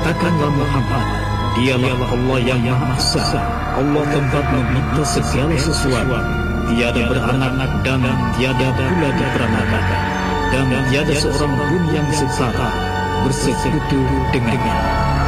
Katakanlah Muhammad, dialah Allah yang Maha Esa, Allah tempat meminta segala sesuatu, tiada beranak dan tiada pula diperanakan, dan tiada seorang pun yang setara bersekutu dengannya.